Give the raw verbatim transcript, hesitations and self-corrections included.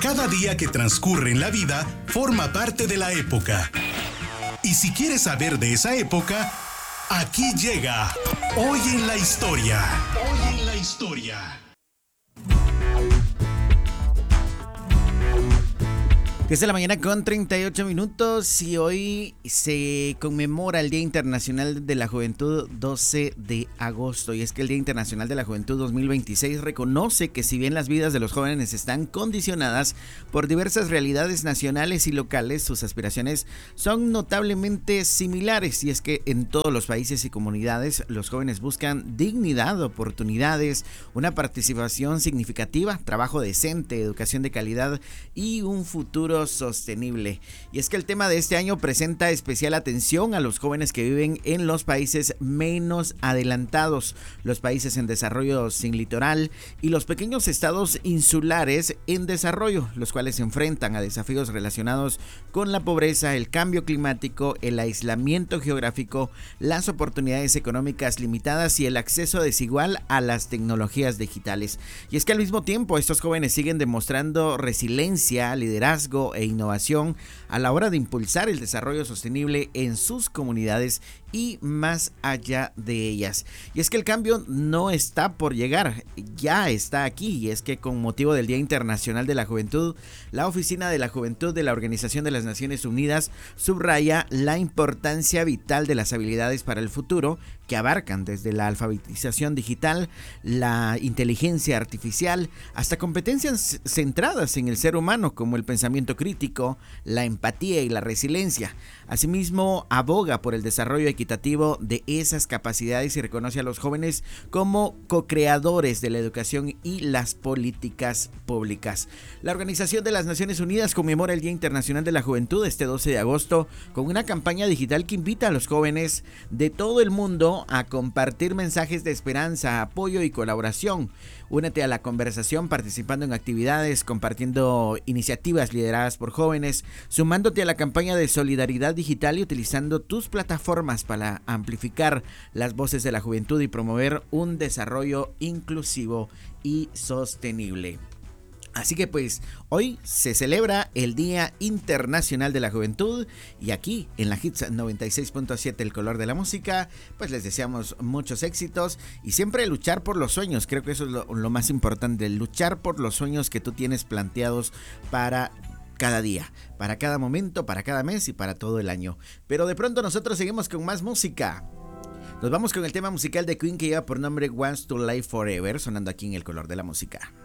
Cada día que transcurre en la vida forma parte de la época. Y si quieres saber de esa época, aquí llega Hoy en la Historia. Hoy en la Historia. diez de la mañana con treinta y ocho minutos y hoy se conmemora el Día Internacional de la Juventud doce de agosto. Y es que el Día Internacional de la Juventud dos mil veintiséis reconoce que si bien las vidas de los jóvenes están condicionadas por diversas realidades nacionales y locales, sus aspiraciones son notablemente similares. Y es que en todos los países y comunidades los jóvenes buscan dignidad, oportunidades, una participación significativa, trabajo decente, educación de calidad y un futuro sostenible. Y es que el tema de este año presenta especial atención a los jóvenes que viven en los países menos adelantados, los países en desarrollo sin litoral y los pequeños estados insulares en desarrollo, los cuales se enfrentan a desafíos relacionados con la pobreza, el cambio climático, el aislamiento geográfico, las oportunidades económicas limitadas y el acceso desigual a las tecnologías digitales. Y es que al mismo tiempo estos jóvenes siguen demostrando resiliencia, liderazgo e innovación a la hora de impulsar el desarrollo sostenible en sus comunidades y más allá de ellas. Y es que el cambio no está por llegar, ya está aquí. Y es que con motivo del Día Internacional de la Juventud, la Oficina de la Juventud de la Organización de las Naciones Unidas subraya la importancia vital de las habilidades para el futuro, que abarcan desde la alfabetización digital, la inteligencia artificial, hasta competencias centradas en el ser humano como el pensamiento crítico, la empatía y la resiliencia. Asimismo, aboga por el desarrollo equitativo de esas capacidades y reconoce a los jóvenes como co-creadores de la educación y las políticas públicas. La Organización de las Naciones Unidas conmemora el Día Internacional de la Juventud este doce de agosto con una campaña digital que invita a los jóvenes de todo el mundo a compartir mensajes de esperanza, apoyo y colaboración. Únete a la conversación participando en actividades, compartiendo iniciativas lideradas por jóvenes, sumándote a la campaña de solidaridad digital y utilizando tus plataformas para amplificar las voces de la juventud y promover un desarrollo inclusivo y sostenible. Así que pues hoy se celebra el Día Internacional de la Juventud y aquí en la Hits noventa y seis punto siete, el color de la música, pues les deseamos muchos éxitos y siempre luchar por los sueños. Creo que eso es lo, lo más importante, luchar por los sueños que tú tienes planteados para cada día, para cada momento, para cada mes y para todo el año. Pero de pronto nosotros seguimos con más música. Nos vamos con el tema musical de Queen que lleva por nombre Wants to Live Forever, sonando aquí en el color de la música.